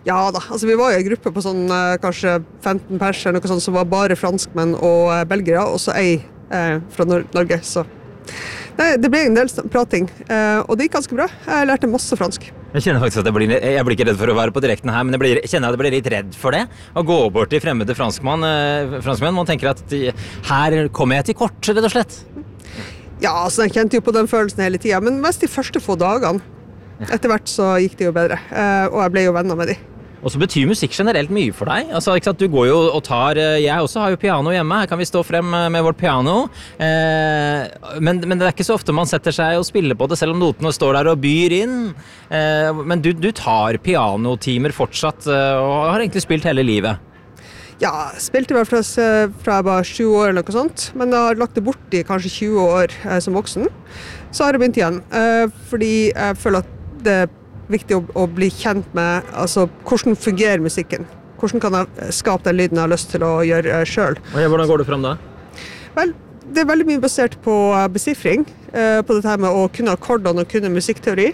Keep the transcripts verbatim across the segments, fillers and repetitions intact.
Ja da, altså vi var jo en gruppe på sånn eh, kanskje femten pers eller noe sånt som var bare franskmenn og eh, belgere, og så ei eh, fra Nor- Norge, så Nei, det ble en del prating, eh, og det gikk ganske bra. Jeg lærte masse fransk. Jeg kjenner faktisk at jeg blir, jeg blir ikke redd for å være på direkten her, men jeg blir, kjenner at jeg blir litt redd for det. Å gå bort til fremmede franskmann, eh, franskmenn, man tenker at de, her kommer jeg til kort, rett og slett. Ja, altså jeg kjente jo på den følelsen hele tiden, men mest de første få dagene. Etter hvert så gikk det jo bedre, eh, og jeg ble jo venner med de. Og så betyr musikk generelt mye for deg. Altså, ikke sant? Du går jo og tar, jeg også har jo piano hjemme, her kan vi stå frem med vårt piano. Eh, men, men det er ikke så ofte man setter seg og spiller på det, selv om notene står der og byr inn. Eh, men du, du tar pianotimer fortsatt, og har egentlig spilt hele livet. Ja, jeg spilte vel fra, fra jeg var sju år eller noe sånt, men jeg har lagt det bort i kanskje tjue år eh, som voksen. Så har jeg begynt igjen, eh, fordi jeg føler at det er viktig å, å bli kjent med altså, hvordan fungerer musikken. Hvordan kan jeg skape den lyden jeg har lyst til å gjøre uh, selv. Og ja, hvordan går det frem da? Vel, det er veldig mye basert på uh, besifring, uh, på dette med å kunne akkordene og kunne musikkteori.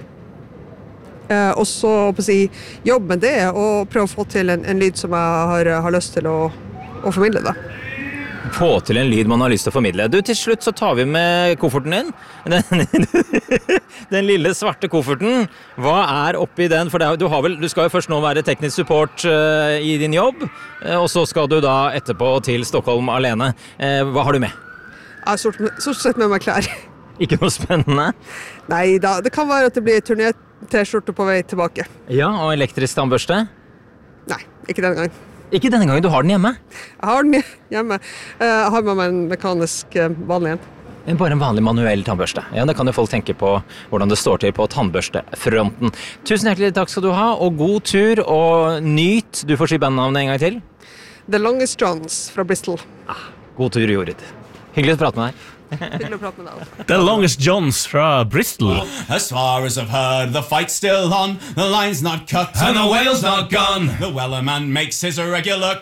Uh, og så å si, jobbe med det og prøve å få til en, en lyd som jeg har, har lyst til å, å formidle det. Få til en lyd man har lyst til å formidle. Du, til slutt så tar vi med kofferten din. Den, den lille svarte kofferten. Hva er oppi den? For det, du, har vel, du skal jo først nå være teknisk support uh, i din jobb, uh, og så skal du da etterpå til Stockholm alene. Uh, hva har du med? Jeg har stort, stort sett med meg klær. Ikke noe spennende? Nei da, det kan være at det blir turné-t-skjorte på vei tilbake. Ja, og elektrisk tannbørste? Nei, ikke denne gangen. Ikke denne gangen, du har den hjemme? Jeg har den hjemme. Jeg har med meg en mekanisk vanlig en. Bare en vanlig manuell tannbørste. Ja, det kan jo folk tenke på hvordan det står til på tannbørstefronten. Tusen hjertelig takk skal du ha, og god tur, og nyt. Du får si bandnavnet en gang til. The Longest Johns fra Bristol. Ah, god tur, Jorid. Hyggelig å prate med deg. Hyggelig å prate med deg. The Longest Johns fra Bristol. As far as I've heard, the fight's still on. The line's not cut and the whale's not gone. The Wellerman makes his irregular